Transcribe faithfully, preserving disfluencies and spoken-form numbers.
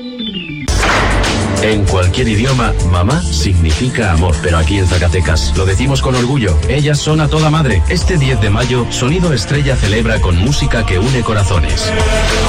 En cualquier idioma, mamá significa amor, pero aquí en Zacatecas lo decimos con orgullo. Ellas son a toda madre. Este diez de mayo, Sonido Estrella celebra con música que une corazones.